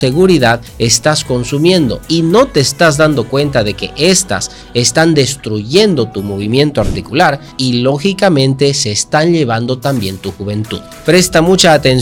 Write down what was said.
seguridad estás consumiendo y no te estás dando cuenta de que estas están destruyendo tu movimiento articular y lógicamente se están llevando también tu juventud. Presta mucha atención